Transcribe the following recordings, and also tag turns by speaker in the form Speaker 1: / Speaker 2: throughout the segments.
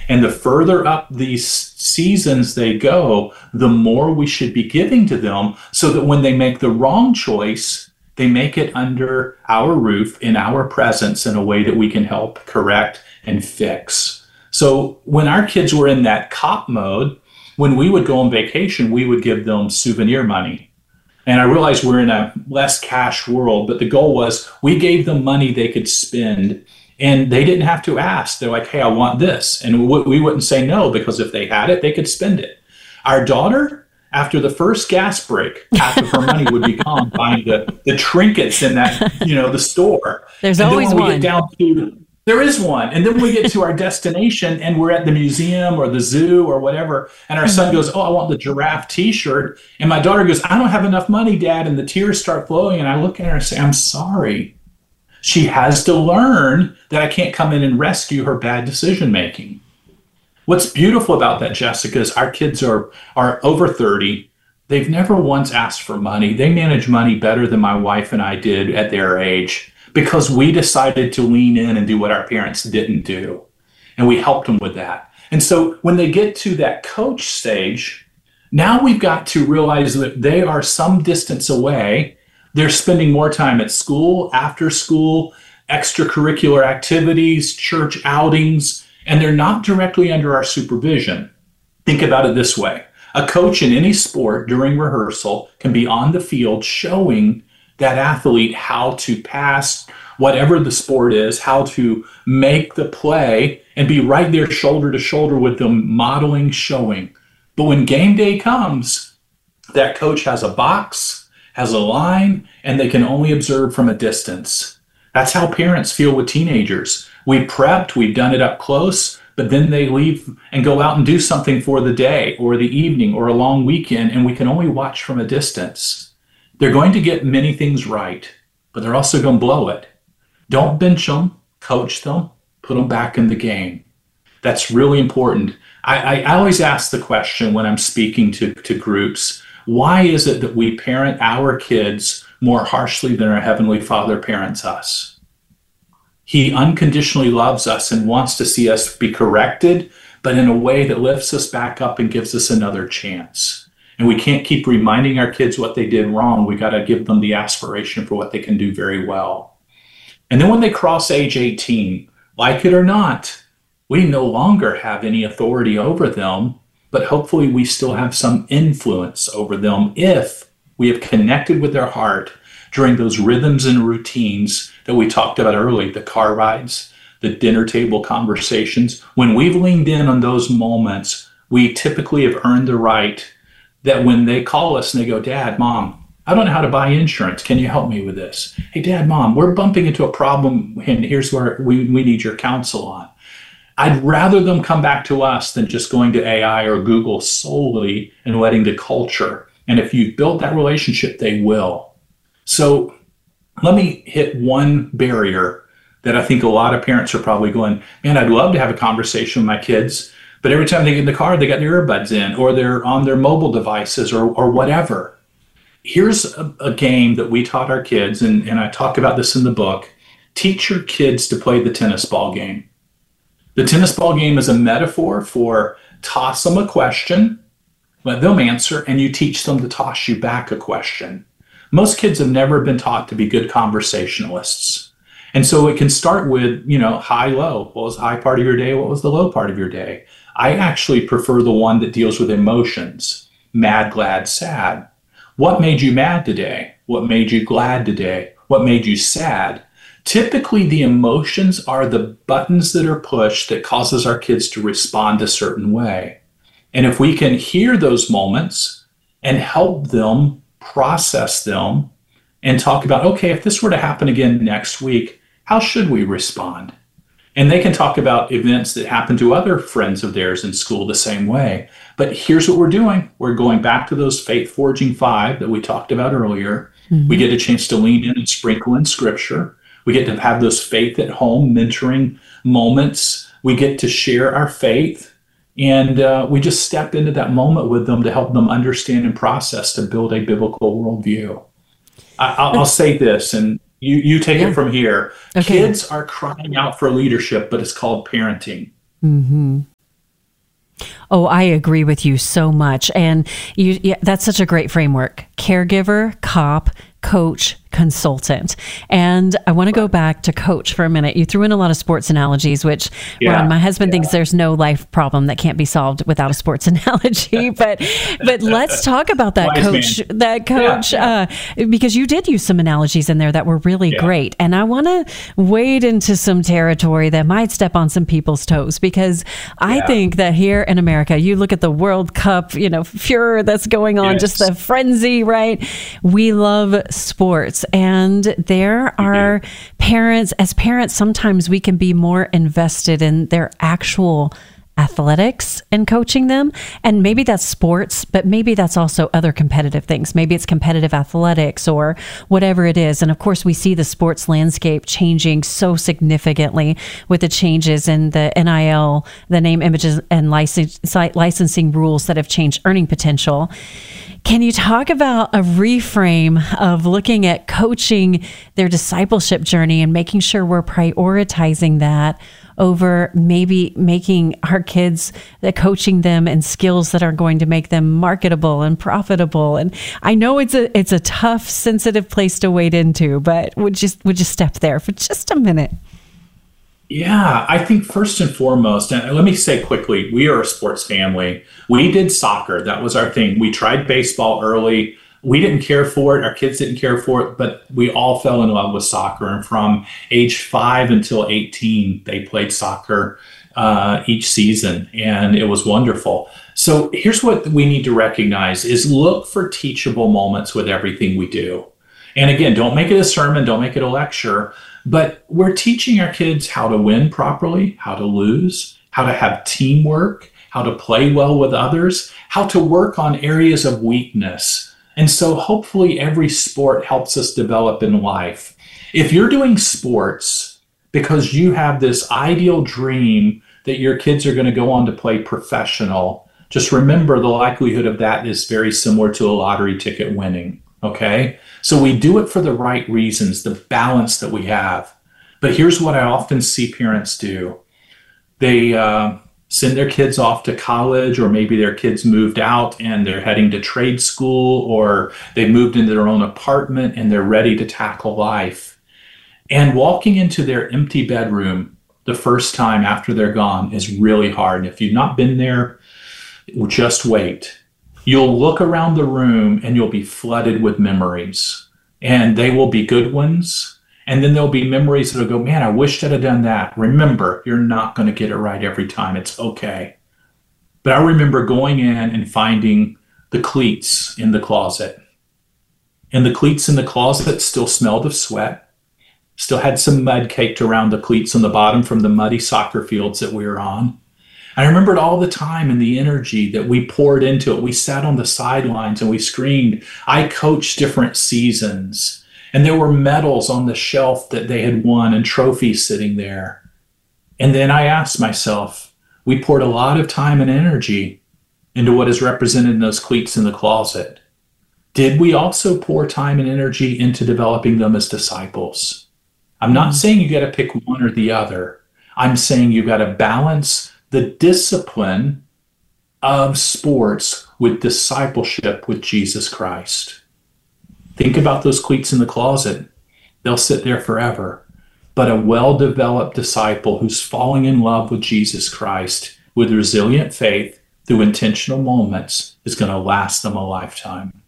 Speaker 1: And the further up these seasons they go, the more we should be giving to them so that when they make the wrong choice, they make it under our roof in our presence in a way that we can help correct and fix. So when our kids were in that cop mode, when we would go on vacation, we would give them souvenir money. And I realized we're in a less cash world, but the goal was we gave them money they could spend and they didn't have to ask. They're like, hey, I want this. And we wouldn't say no, because if they had it, they could spend it. Our daughter, after the first gas break, half of her money would be gone buying the trinkets in that, the store.
Speaker 2: There's
Speaker 1: and
Speaker 2: always
Speaker 1: then when we
Speaker 2: one.
Speaker 1: get down to, there is one. And then we get to our destination and we're at the museum or the zoo or whatever. And our son goes, oh, I want the giraffe t-shirt. And my daughter goes, I don't have enough money, Dad. And the tears start flowing. And I look at her and say, I'm sorry. She has to learn that I can't come in and rescue her bad decision making. What's beautiful about that, Jessica, is our kids are over 30. They've never once asked for money. They manage money better than my wife and I did at their age, because we decided to lean in and do what our parents didn't do. And we helped them with that. And so when they get to that coach stage, now we've got to realize that they are some distance away. They're spending more time at school, after school, extracurricular activities, church outings, and they're not directly under our supervision. Think about it this way. A coach in any sport during rehearsal can be on the field showing that athlete how to pass whatever the sport is, how to make the play, and be right there shoulder to shoulder with them, modeling, showing. But when game day comes, that coach has a box, has a line, and they can only observe from a distance. That's how parents feel with teenagers. We prepped, we've done it up close, but then they leave and go out and do something for the day or the evening or a long weekend, and we can only watch from a distance. They're going to get many things right, but they're also going to blow it. Don't bench them, coach them, put them back in the game. That's really important. I always ask the question when I'm speaking to groups, why is it that we parent our kids more harshly than our Heavenly Father parents us? He unconditionally loves us and wants to see us be corrected, but in a way that lifts us back up and gives us another chance. And we can't keep reminding our kids what they did wrong. We got to give them the aspiration for what they can do very well. And then when they cross age 18, like it or not, we no longer have any authority over them, but hopefully we still have some influence over them if we have connected with their heart during those rhythms and routines that we talked about earlier, the car rides, the dinner table conversations. When we've leaned in on those moments, we typically have earned the right that when they call us and they go, Dad, Mom, I don't know how to buy insurance. Can you help me with this? Hey, Dad, Mom, we're bumping into a problem and here's where we need your counsel on. I'd rather them come back to us than just going to AI or Google solely and letting the culture. And if you've built that relationship, they will. So let me hit one barrier that I think a lot of parents are probably going, man, I'd love to have a conversation with my kids, but every time they get in the car, they got their earbuds in or they're on their mobile devices or whatever. Here's a game that we taught our kids, and I talk about this in the book. Teach your kids to play the tennis ball game. The tennis ball game is a metaphor for toss them a question, let them answer, and you teach them to toss you back a question. Most kids have never been taught to be good conversationalists. And so it can start with, high, low. What was the high part of your day? What was the low part of your day? I actually prefer the one that deals with emotions. Mad, glad, sad. What made you mad today? What made you glad today? What made you sad? Typically, the emotions are the buttons that are pushed that causes our kids to respond a certain way. And if we can hear those moments and help them process them and talk about, okay, if this were to happen again next week, how should we respond? And they can talk about events that happen to other friends of theirs in school the same way. But here's what we're doing. We're going back to those faith-forging 5 that we talked about earlier. Mm-hmm. We get a chance to lean in and sprinkle in scripture. We get to have those faith at home mentoring moments. We get to share our faith. And we just step into that moment with them to help them understand and process to build a biblical worldview. I'll say this, and you take it from here. Okay. Kids are crying out for leadership, but it's called parenting.
Speaker 2: Mm-hmm. Oh, I agree with you so much. And that's such a great framework. Caregiver, cop, coach, consultant. And I want to go back to coach for a minute. You threw in a lot of sports analogies, which Ron, my husband thinks there's no life problem that can't be solved without a sports analogy. But let's talk about that coach, because you did use some analogies in there that were really great. And I want to wade into some territory that might step on some people's toes, because I think that here in America, you look at the World Cup, furor that's going on, just the frenzy, right? We love sports. And there are parents, sometimes we can be more invested in their actual athletics and coaching them. And maybe that's sports, but maybe that's also other competitive things. Maybe it's competitive athletics or whatever it is. And of course, we see the sports landscape changing so significantly with the changes in the NIL, the name, images, and licensing rules that have changed earning potential. Can you talk about a reframe of looking at coaching their discipleship journey and making sure we're prioritizing that over maybe making our kids, coaching them in skills that are going to make them marketable and profitable? And I know it's a tough, sensitive place to wade into, but would you step there for just a minute?
Speaker 1: Yeah, I think first and foremost, and let me say quickly, we are a sports family. We did soccer. That was our thing. We tried baseball early. We didn't care for it. Our kids didn't care for it, but we all fell in love with soccer. And from age 5 until 18, they played soccer each season, and it was wonderful. So here's what we need to recognize is look for teachable moments with everything we do. And again, don't make it a sermon, don't make it a lecture, but we're teaching our kids how to win properly, how to lose, how to have teamwork, how to play well with others, how to work on areas of weakness. And so hopefully every sport helps us develop in life. If you're doing sports because you have this ideal dream that your kids are going to go on to play professional, just remember the likelihood of that is very similar to a lottery ticket winning. Okay, so we do it for the right reasons, the balance that we have. But here's what I often see parents do. They send their kids off to college, or maybe their kids moved out and they're heading to trade school, or they moved into their own apartment and they're ready to tackle life. And walking into their empty bedroom the first time after they're gone is really hard. And if you've not been there, just wait. You'll look around the room and you'll be flooded with memories, and they will be good ones. And then there'll be memories that'll go, man, I wish I'd have done that. Remember, you're not going to get it right every time. It's okay. But I remember going in and finding the cleats in the closet. And the cleats in the closet still smelled of sweat, still had some mud caked around the cleats on the bottom from the muddy soccer fields that we were on. I remembered all the time and the energy that we poured into it. We sat on the sidelines and we screamed. I coached different seasons, and there were medals on the shelf that they had won and trophies sitting there. And then I asked myself, we poured a lot of time and energy into what is represented in those cleats in the closet. Did we also pour time and energy into developing them as disciples? I'm not saying you got to pick one or the other. I'm saying you got to balance the discipline of sports with discipleship with Jesus Christ. Think about those cleats in the closet. They'll sit there forever. But a well-developed disciple who's falling in love with Jesus Christ with resilient faith through intentional moments is going to last them a lifetime.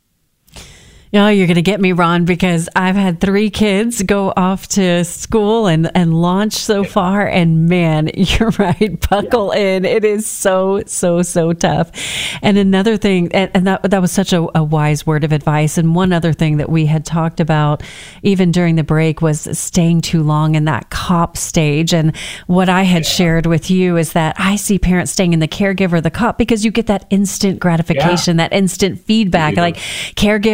Speaker 2: Oh, you're going to get me, Ron, because I've had 3 kids go off to school and launch so far. And man, you're right. Buckle in. It is so tough. And another thing, and that was such a wise word of advice. And one other thing that we had talked about even during the break was staying too long in that cop stage. And what I had shared with you is that I see parents staying in the caregiver, the cop, because you get that instant gratification, that instant feedback. Like caregiver, oh,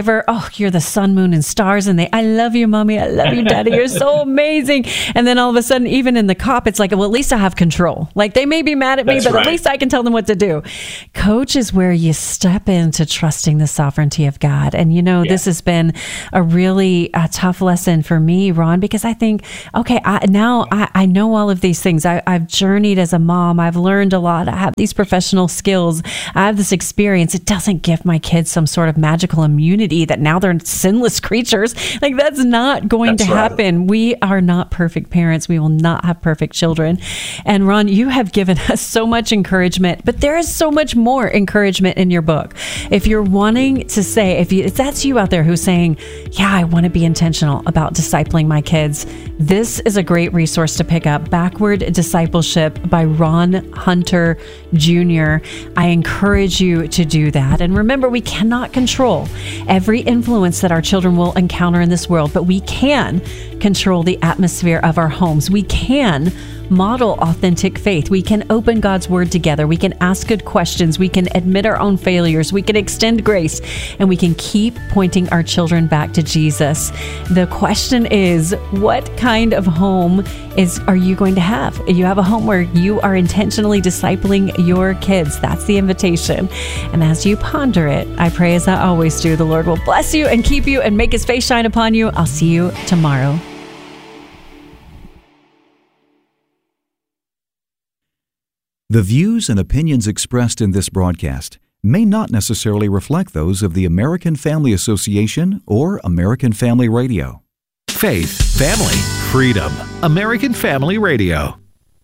Speaker 2: oh, you're the sun, moon, and stars. And I love you, mommy. I love you, daddy. You're so amazing. And then all of a sudden, even in the cop, it's like, well, at least I have control. Like, they may be mad at me, but at least I can tell them what to do. Coach is where you step into trusting the sovereignty of God. And, this has been a really tough lesson for me, Ron, because I think, okay, I know all of these things. I've journeyed as a mom. I've learned a lot. I have these professional skills. I have this experience. It doesn't give my kids some sort of magical immunity that now they're sinless creatures. Like, that's not going to happen. We are not perfect parents. We will not have perfect children. And Ron, you have given us so much encouragement, but there is so much more encouragement in your book. If you're wanting to say, if that's you out there who's saying, yeah, I want to be intentional about discipling my kids, this is a great resource to pick up. Backward Discipleship by Ron Hunter Jr. I encourage you to do that. And remember, we cannot control every influence that our children will encounter in this world, but we can control the atmosphere of our homes. We can model authentic faith. We can open God's word together. We can ask good questions. We can admit our own failures. We can extend grace, and we can keep pointing our children back to Jesus. The question is, what kind of home are you going to have? You have a home where you are intentionally discipling your kids. That's the invitation. And as you ponder it, I pray, as I always do, the Lord will bless you and keep you and make his face shine upon you. I'll see you tomorrow.
Speaker 3: The views and opinions expressed in this broadcast may not necessarily reflect those of the American Family Association or American Family Radio.
Speaker 4: Faith, family, freedom. American Family Radio.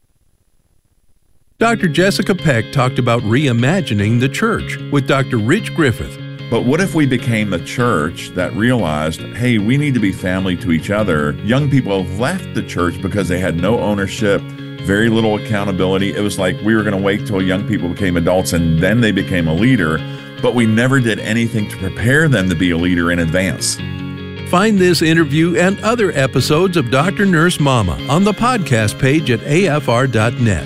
Speaker 5: Dr. Jessica Peck talked about reimagining the church with Dr. Rich Griffith.
Speaker 6: But what if we became a church that realized, hey, we need to be family to each other? Young people left the church because they had no ownership, very little accountability. It was like we were going to wait till young people became adults and then they became a leader, but we never did anything to prepare them to be a leader in advance.
Speaker 5: Find this interview and other episodes of Dr. Nurse Mama on the podcast page at afr.net.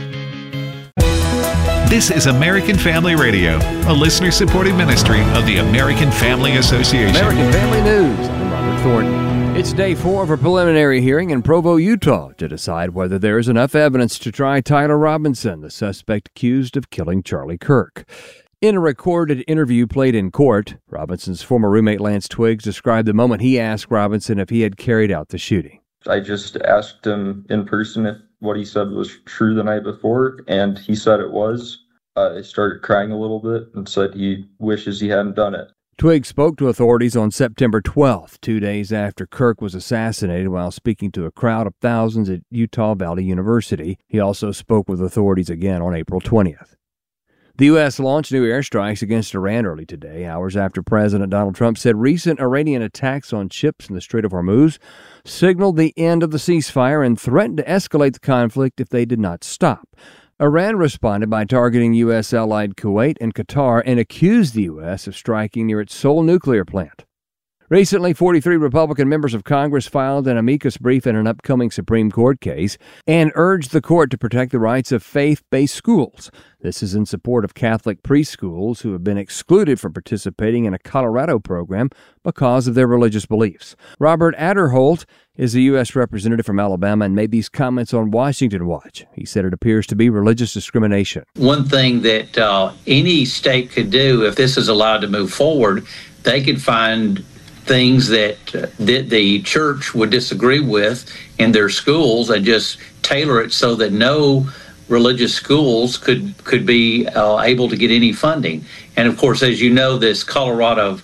Speaker 4: This is American Family Radio, a listener-supported ministry of the American Family Association.
Speaker 7: American Family News. I'm Robert Thornton. It's day 4 of a preliminary hearing in Provo, Utah, to decide whether there is enough evidence to try Tyler Robinson, the suspect accused of killing Charlie Kirk. In a recorded interview played in court, Robinson's former roommate Lance Twiggs described the moment he asked Robinson if he had carried out the shooting.
Speaker 8: I just asked him in person if what he said was true the night before, and he said it was. I started crying a little bit and said he wishes he hadn't done it.
Speaker 7: Twiggs spoke to authorities on September 12th, 2 days after Kirk was assassinated, while speaking to a crowd of thousands at Utah Valley University. He also spoke with authorities again on April 20th. The U.S. launched new airstrikes against Iran early today, hours after President Donald Trump said recent Iranian attacks on ships in the Strait of Hormuz signaled the end of the ceasefire and threatened to escalate the conflict if they did not stop. Iran responded by targeting U.S. allied Kuwait and Qatar and accused the U.S. of striking near its Seoul nuclear plant. Recently, 43 Republican members of Congress filed an amicus brief in an upcoming Supreme Court case and urged the court to protect the rights of faith-based schools. This is in support of Catholic preschools who have been excluded from participating in a Colorado program because of their religious beliefs. Robert Adderholt is a U.S. representative from Alabama and made these comments on Washington Watch. He said it appears to be religious discrimination.
Speaker 9: One thing that any state could do if this is allowed to move forward, they could find things that the church would disagree with in their schools and just tailor it so that no religious schools could be able to get any funding. And of course, as you know, this Colorado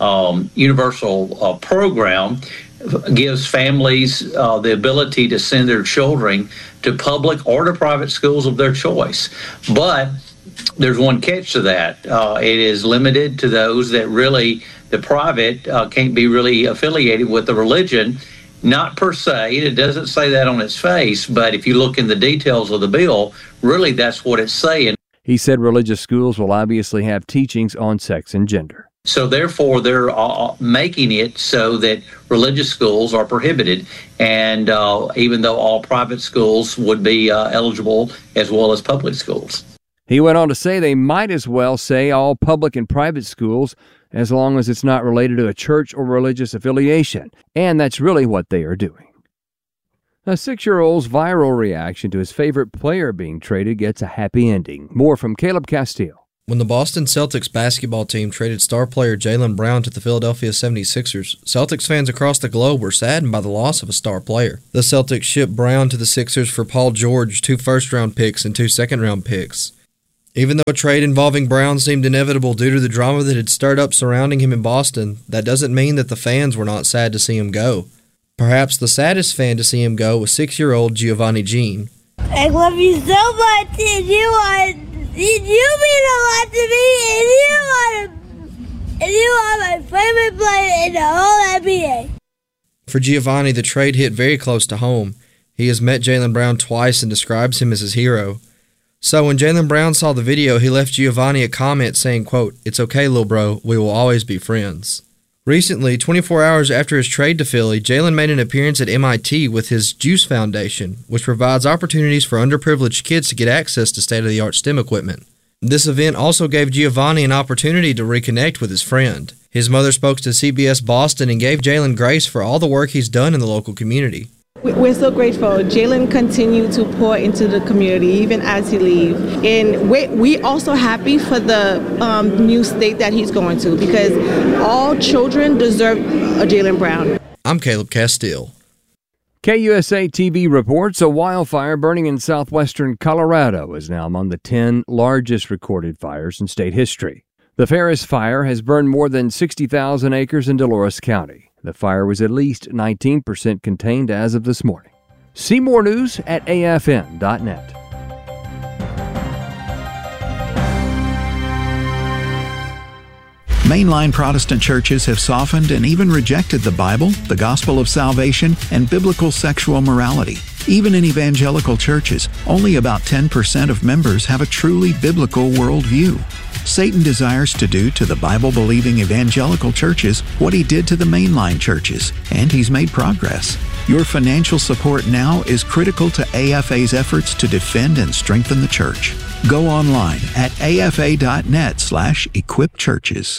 Speaker 9: universal program gives families the ability to send their children to public or to private schools of their choice. But there's one catch to that. It is limited to those that really, the private can't be really affiliated with the religion. Not per se, it doesn't say that on its face, but if you look in the details of the bill, really that's what it's saying.
Speaker 7: He said religious schools will obviously have teachings on sex and gender.
Speaker 9: So therefore, they're making it so that religious schools are prohibited, and even though all private schools would be eligible as well as public schools.
Speaker 7: He went on to say they might as well say all public and private schools as long as it's not related to a church or religious affiliation, and that's really what they are doing. A 6-year-old's viral reaction to his favorite player being traded gets a happy ending. More from Caleb Castile.
Speaker 10: When the Boston Celtics basketball team traded star player Jaylen Brown to the Philadelphia 76ers, Celtics fans across the globe were saddened by the loss of a star player. The Celtics shipped Brown to the Sixers for Paul George, 2 first-round picks and 2 second-round picks. Even though a trade involving Brown seemed inevitable due to the drama that had stirred up surrounding him in Boston, that doesn't mean that the fans were not sad to see him go. Perhaps the saddest fan to see him go was 6-year-old Giovanni Jean.
Speaker 11: I love you so much, and you mean a lot to me, and you are my favorite player in the whole NBA.
Speaker 10: For Giovanni, the trade hit very close to home. He has met Jaylen Brown twice and describes him as his hero. So when Jaylen Brown saw the video, he left Giovanni a comment saying, quote, "It's okay, lil' bro, we will always be friends." Recently, 24 hours after his trade to Philly, Jaylen made an appearance at MIT with his Juice Foundation, which provides opportunities for underprivileged kids to get access to state-of-the-art STEM equipment. This event also gave Giovanni an opportunity to reconnect with his friend. His mother spoke to CBS Boston and gave Jaylen grace for all the work he's done in the local community.
Speaker 12: We're so grateful. Jaylen continued to pour into the community even as he leaves. And we also happy for the new state that he's going to, because all children deserve a Jaylen Brown.
Speaker 10: I'm Caleb Castile.
Speaker 7: KUSA TV reports a wildfire burning in southwestern Colorado is now among the 10 largest recorded fires in state history. The Ferris Fire has burned more than 60,000 acres in Dolores County. The fire was at least 19% contained as of this morning. See more news at afn.net.
Speaker 3: Mainline Protestant churches have softened and even rejected the Bible, the gospel of salvation, and biblical sexual morality. Even in evangelical churches, only about 10% of members have a truly biblical worldview. Satan desires to do to the Bible-believing evangelical churches what he did to the mainline churches, and he's made progress. Your financial support now is critical to AFA's efforts to defend and strengthen the church. Go online at afa.net/equipchurches.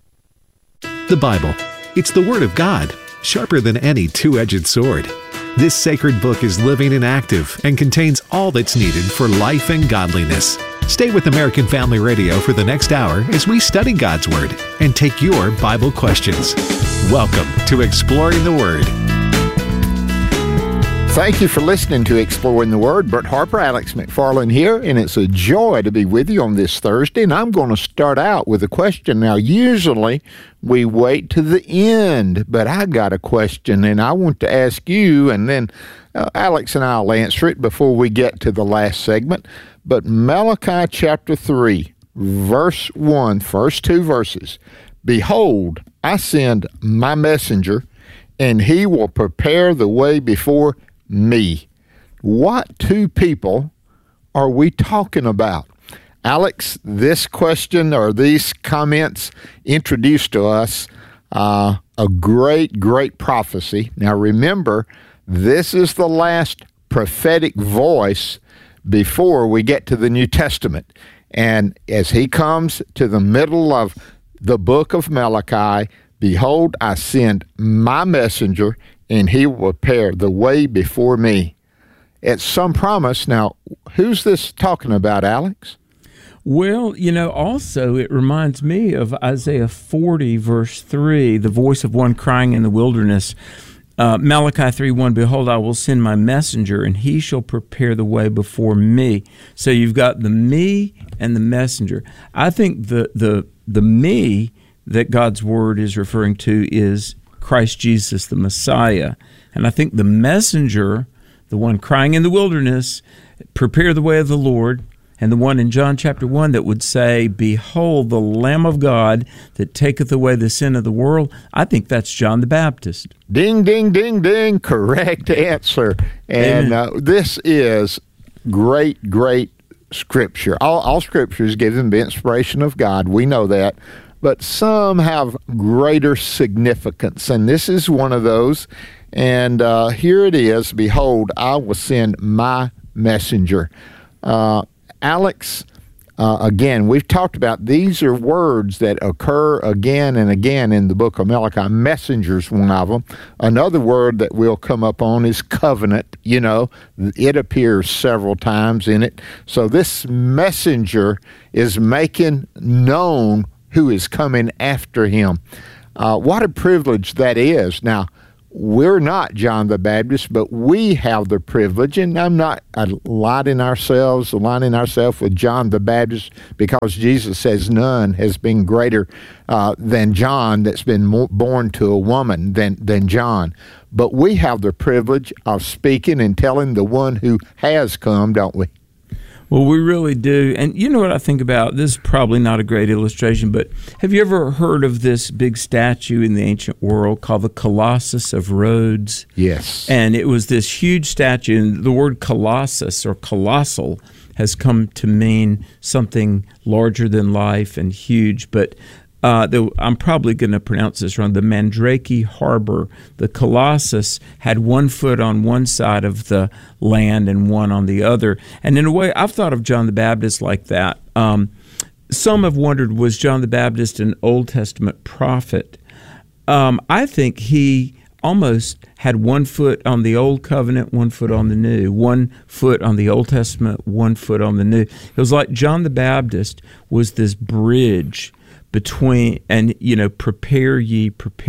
Speaker 4: The Bible. It's the Word of God, sharper than any two-edged sword. This sacred book is living and active and contains all that's needed for life and godliness. Stay with American Family Radio for the next hour as we study God's Word and take your Bible questions. Welcome to Exploring the Word.
Speaker 13: Thank you for listening to Exploring the Word. Bert Harper, Alex McFarland here, and it's a joy to be with you on this Thursday. And I'm going to start out with a question. Now, usually we wait to the end, but I got a question, and I want to ask you, and then Alex and I will answer it before we get to the last segment. But Malachi chapter 3, verse 1, first 2 verses. Behold, I send my messenger, and he will prepare the way before me. What 2 people are we talking about? Alex, this question or these comments introduced to us a great prophecy. Now remember, this is the last prophetic voice before we get to the New Testament. And as he comes to the middle of the book of Malachi, behold, I send my messenger, and he will prepare the way before me. It's some promise. Now, who's this talking about, Alex?
Speaker 14: Well, also it reminds me of Isaiah 40, verse 3, the voice of one crying in the wilderness. Malachi 3:1, behold, I will send my messenger, and he shall prepare the way before me. So you've got the me and the messenger. I think the me that God's word is referring to is Christ Jesus, the Messiah. And I think the messenger, the one crying in the wilderness, prepare the way of the Lord, and the one in John chapter 1 that would say, behold, the Lamb of God that taketh away the sin of the world, I think that's John the Baptist.
Speaker 13: Ding, ding, ding, ding. Correct answer. And this is great Scripture. All Scripture is given by inspiration of God. We know that. But some have greater significance, and this is one of those. And here it is, behold, I will send my messenger. Alex, Again, we've talked about these are words that occur again and again in the book of Malachi. Messenger's one of them. Another word that we'll come up on is covenant. It appears several times in it. So this messenger is making known who is coming after him. What a privilege that is. Now, we're not John the Baptist, but we have the privilege, and I'm not aligning ourselves with John the Baptist, because Jesus says none has been greater than John that's been born to a woman than John. But we have the privilege of speaking and telling the one who has come, don't we?
Speaker 14: Well, we really do. And you know what I think about? This is probably not a great illustration, but have you ever heard of this big statue in the ancient world called the Colossus of Rhodes?
Speaker 13: Yes.
Speaker 14: And it was this huge statue, and the word colossus or colossal has come to mean something larger than life and huge, but I'm probably going to pronounce this wrong, the Mandrake Harbor. The Colossus had 1 foot on one side of the land and one on the other. And in a way, I've thought of John the Baptist like that. Some have wondered, was John the Baptist an Old Testament prophet? I think he almost had 1 foot on the Old Covenant, 1 foot on the New, 1 foot on the Old Testament, 1 foot on the New. It was like John the Baptist was this bridge between, and prepare ye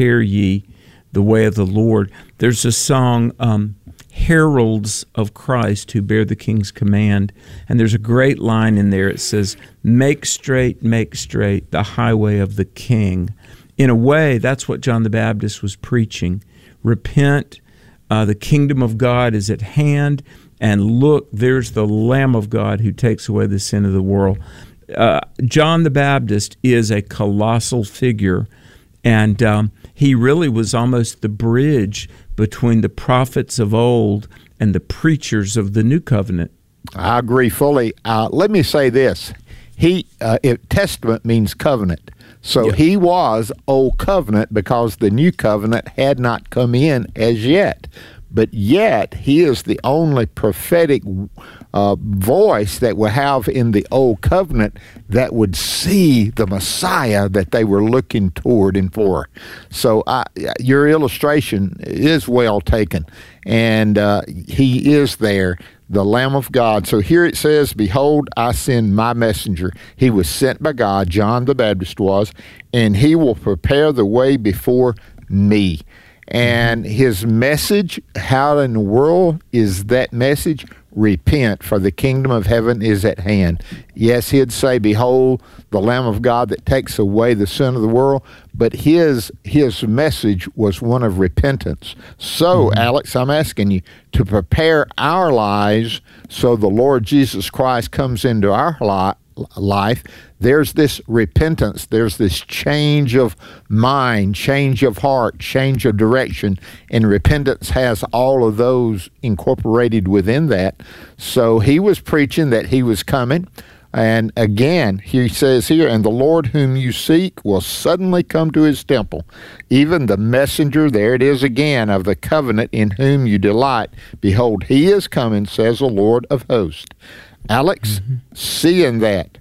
Speaker 14: the way of the Lord. There's a song, Heralds of Christ who bear the King's command, and there's a great line in there. It says, make straight the highway of the King. In a way, that's what John the Baptist was preaching. Repent, the kingdom of God is at hand, and look, there's the Lamb of God who takes away the sin of the world. John the Baptist is a colossal figure, and he really was almost the bridge between the prophets of old and the preachers of the New Covenant.
Speaker 13: I agree fully. Let me say this. Testament means covenant. So he was Old Covenant because the New Covenant had not come in as yet. But yet, he is the only prophetic voice that we have in the Old Covenant that would see the Messiah that they were looking toward and for. So your illustration is well taken, and he is there, the Lamb of God. So here it says, behold, I send my messenger. He was sent by God, John the Baptist was, and he will prepare the way before me. And his message, how in the world is that message? Repent, for the kingdom of heaven is at hand. Yes, he'd say, behold, the Lamb of God that takes away the sin of the world, but his message was one of repentance. So, Alex, I'm asking you to prepare our lives so the Lord Jesus Christ comes into our life. There's this repentance, there's this change of mind, change of heart, change of direction, and repentance has all of those incorporated within that. So he was preaching that he was coming, and again, he says here, and the Lord whom you seek will suddenly come to his temple, even the messenger, there it is again, of the covenant in whom you delight. Behold, he is coming, says the Lord of hosts. Alex, seeing that,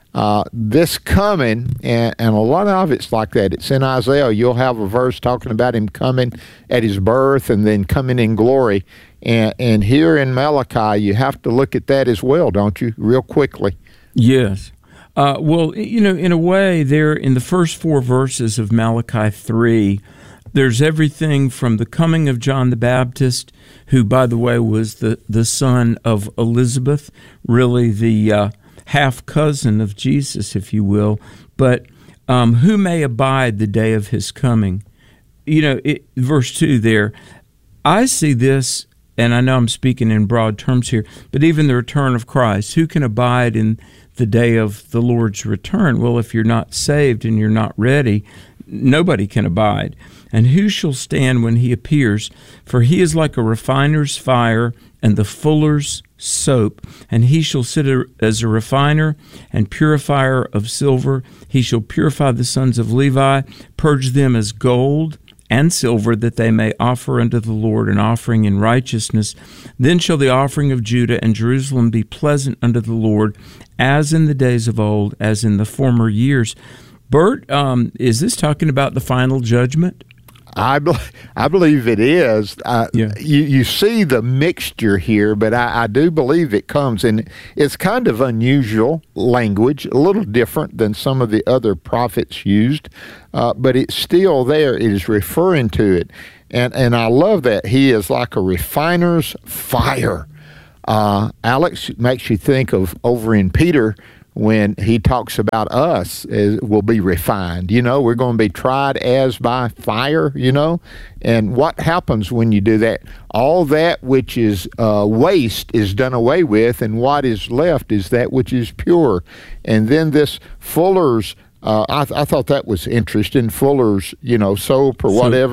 Speaker 13: this coming, and a lot of it's like that. It's in Isaiah. You'll have a verse talking about him coming at his birth and then coming in glory. And here in Malachi, you have to look at that as well, don't you, real quickly?
Speaker 14: Yes. Well, in a way, there in the first 4 verses of Malachi 3, there's everything from the coming of John the Baptist, who, by the way, was the son of Elizabeth, really the half-cousin of Jesus, if you will, but who may abide the day of his coming? Verse 2 there, I see this, and I know I'm speaking in broad terms here, but even the return of Christ, who can abide in the day of the Lord's return? Well, if you're not saved and you're not ready, nobody can abide. And who shall stand when he appears? For he is like a refiner's fire and the fuller's soap, and he shall sit as a refiner and purifier of silver. He shall purify the sons of Levi, purge them as gold, and silver, that they may offer unto the Lord an offering in righteousness. Then shall the offering of Judah and Jerusalem be pleasant unto the Lord, as in the days of old, as in the former years. Bert, is this talking about the final judgment?
Speaker 13: I believe it is. You see the mixture here, but I do believe it comes, and it's kind of unusual language, a little different than some of the other prophets used, but it's still there. It is referring to it, and I love that. He is like a refiner's fire. Alex, makes you think of over in Peter, when he talks about us as will be refined. We're going to be tried as by fire, and what happens when you do that? All that which is waste is done away with, and what is left is that which is pure. And then this Fuller's, I thought that was interesting, Fuller's, soap or whatever.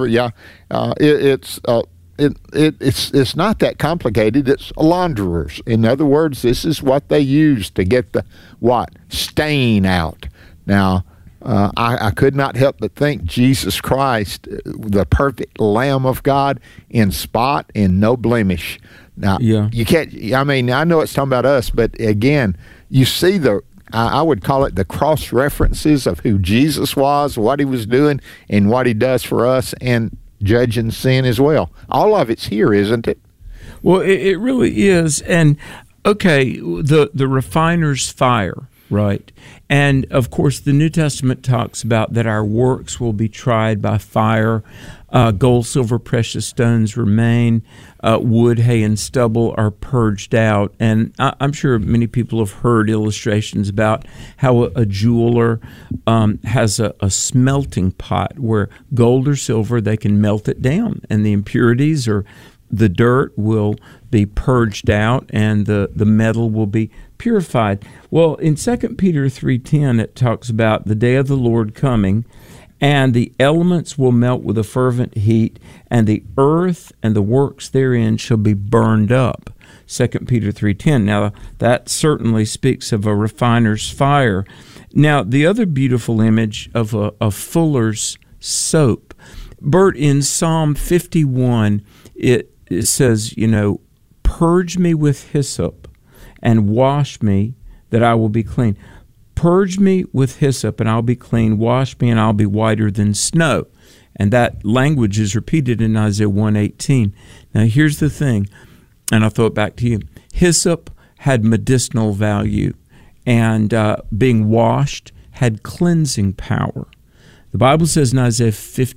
Speaker 13: It's not that complicated. It's launderers. In other words, this is what they use to get the stain out. Now, I could not help but think Jesus Christ, the perfect Lamb of God, in spot and no blemish. Now, you can't. I mean, I know it's talking about us, but again, you see I would call it the cross references of who Jesus was, what he was doing, and what he does for us, and judging sin as well. All of it's here, isn't it?
Speaker 14: Well, it really is. And okay, the refiner's fire, right? And of course, the New Testament talks about that our works will be tried by fire. Gold, silver, precious stones remain. Wood, hay, and stubble are purged out. And I'm sure many people have heard illustrations about how a jeweler has a smelting pot where gold or silver, they can melt it down, and the impurities or the dirt will be purged out, and the metal will be purified. Well, in 2 Peter 3:10, it talks about the day of the Lord coming, and the elements will melt with a fervent heat, and the earth and the works therein shall be burned up. 2 Peter 3:10. Now, that certainly speaks of a refiner's fire. Now, the other beautiful image of a fuller's soap. Bert, in Psalm 51, it says, purge me with hyssop and wash me that I will be clean. Purge me with hyssop and I'll be clean. Wash me and I'll be whiter than snow. And that language is repeated in Isaiah 1:18. Now here's the thing, and I'll throw it back to you. Hyssop had medicinal value, and being washed had cleansing power. The Bible says in Isaiah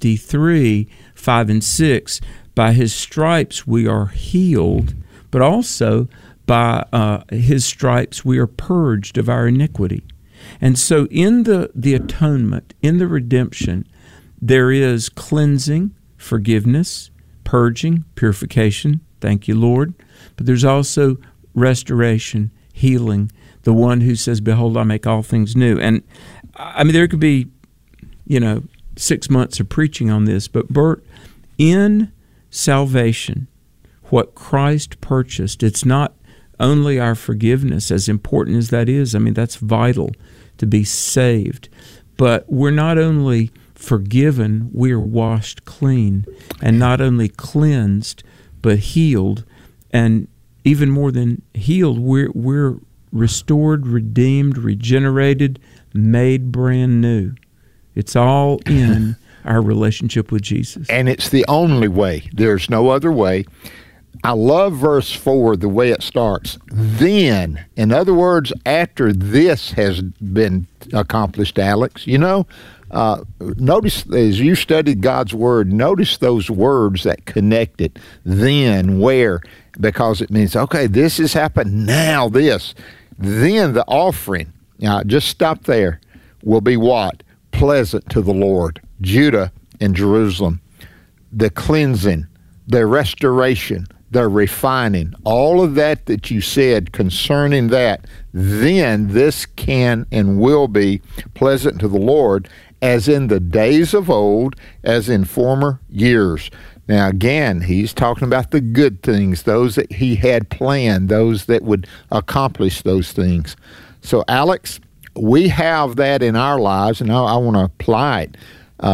Speaker 14: 53:5-6, by his stripes we are healed, but also by his stripes we are purged of our iniquity. And so in the atonement, in the redemption, there is cleansing, forgiveness, purging, purification, thank you, Lord. But there's also restoration, healing, the one who says, behold, I make all things new. And I mean, there could be, 6 months of preaching on this, but Bert, in salvation, what Christ purchased, it's not only our forgiveness, as important as that is. I mean, that's vital to be saved. But we're not only forgiven, we're washed clean, and not only cleansed, but healed. And even more than healed, we're restored, redeemed, regenerated, made brand new. It's all in our relationship with Jesus.
Speaker 13: And it's the only way. There's no other way. I love verse 4, the way it starts. Then, in other words, after this has been accomplished, Alex, notice as you studied God's Word, notice those words that connect it. Then, where? Because it means, okay, this has happened, now this. Then the offering, just stop there, will be what? Pleasant to the Lord. Judah and Jerusalem. The cleansing, the restoration, the refining, all of that you said concerning that, then this can and will be pleasant to the Lord, as in the days of old, as in former years. Now again, he's talking about the good things, those that he had planned, those that would accomplish those things. So Alex, we have that in our lives, and I want to apply it.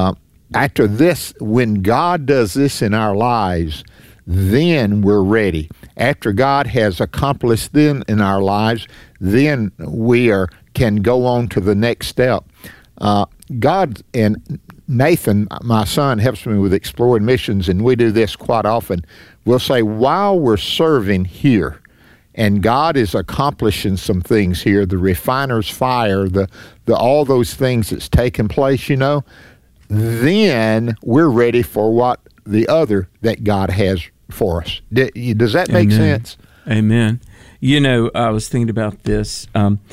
Speaker 13: after this, when God does this in our lives, then we're ready. After God has accomplished them in our lives, then we can go on to the next step. God and Nathan, my son, helps me with Exploring Missions, and we do this quite often. We'll say, while we're serving here, and God is accomplishing some things here, the refiner's fire, the all those things that's taking place, then we're ready for what the other that God has for us. Does that make sense?
Speaker 14: Amen. I was thinking about this.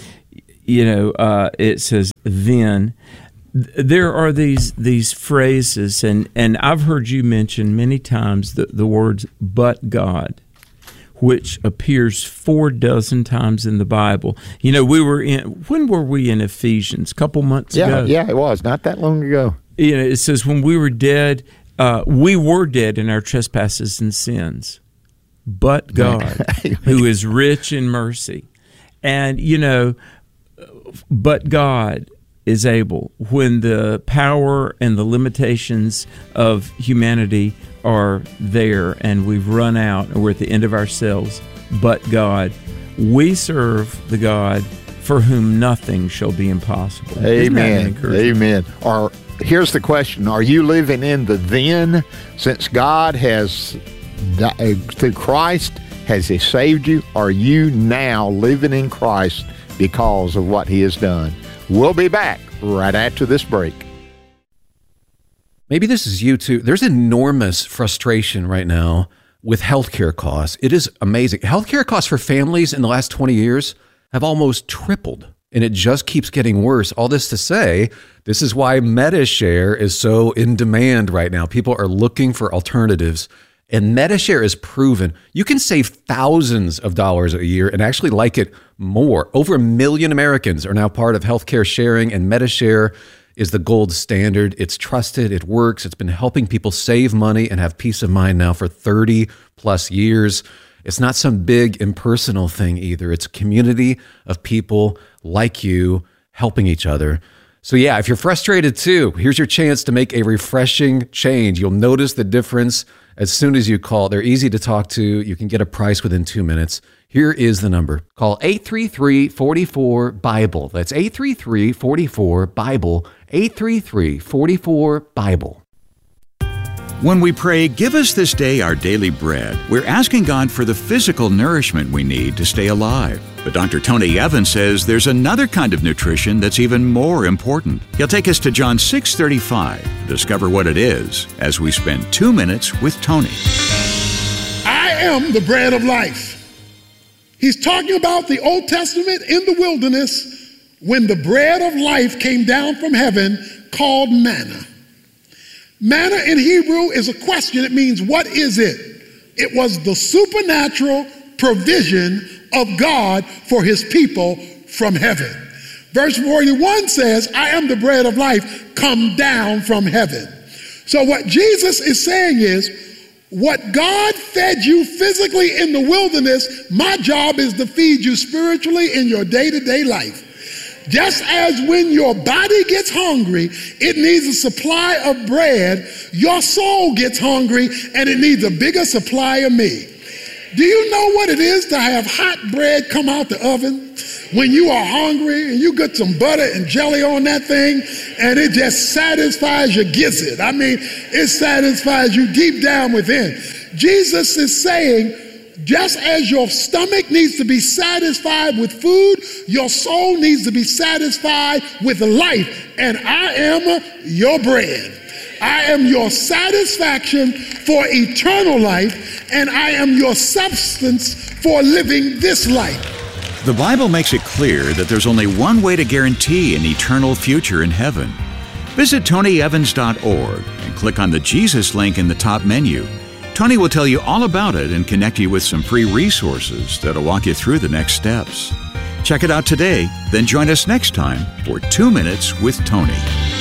Speaker 14: It says, then. There are these phrases, and I've heard you mention many times the words, but God, which appears 46 times in the Bible. When were we in Ephesians? A couple months ago?
Speaker 13: Yeah, it was. Not that long ago.
Speaker 14: It says, when we were dead in our trespasses and sins, but God, who is rich in mercy. And, but God is able, when the power and the limitations of humanity are there and we've run out and we're at the end of ourselves, but God, we serve the God for whom nothing shall be impossible.
Speaker 13: Amen. Amen. Here's the question. Are you living in the then? Since God has, through Christ, has He saved you? Are you now living in Christ because of what He has done? We'll be back right after this break.
Speaker 15: Maybe this is you too. There's enormous frustration right now with healthcare costs. It is amazing. Healthcare costs for families in the last 20 years have almost tripled, and it just keeps getting worse. All this to say, this is why Medi-Share is so in demand right now. People are looking for alternatives. And Medi-Share is proven you can save thousands of dollars a year and actually like it more. Over 1 million Americans are now part of healthcare sharing, and Medi-Share is the gold standard. It's trusted, it works, it's been helping people save money and have peace of mind now for 30 plus years. It's not some big impersonal thing either. It's a community of people like you helping each other. So yeah, if you're frustrated too, here's your chance to make a refreshing change. You'll notice the difference as soon as you call. They're easy to talk to. You can get a price within 2 minutes. Here is the number. Call 833-44-BIBLE. That's 833-44-BIBLE. 833-44-BIBLE.
Speaker 16: When we pray, "Give us this day our daily bread," we're asking God for the physical nourishment we need to stay alive. But Dr. Tony Evans says there's another kind of nutrition that's even more important. He'll take us to John 6:35 to discover what it is as we spend 2 minutes with Tony.
Speaker 17: I am the bread of life. He's talking about the Old Testament in the wilderness when the bread of life came down from heaven called manna. Manna in Hebrew is a question. It means, what is it? It was the supernatural provision of God for His people from heaven. Verse 41 says, I am the bread of life come down from heaven. So what Jesus is saying is, what God fed you physically in the wilderness, my job is to feed you spiritually in your day-to-day life. Just as when your body gets hungry, it needs a supply of bread, your soul gets hungry and it needs a bigger supply of me. Do you know what it is to have hot bread come out the oven when you are hungry and you get some butter and jelly on that thing and it just satisfies your gizzard? I mean, it satisfies you deep down within. Jesus is saying, just as your stomach needs to be satisfied with food, your soul needs to be satisfied with life. And I am your bread. I am your satisfaction for eternal life, and I am your substance for living this life.
Speaker 16: The Bible makes it clear that there's only one way to guarantee an eternal future in heaven. Visit TonyEvans.org and click on the Jesus link in the top menu. Tony will tell you all about it and connect you with some free resources that'll walk you through the next steps. Check it out today, then join us next time for 2 Minutes with Tony.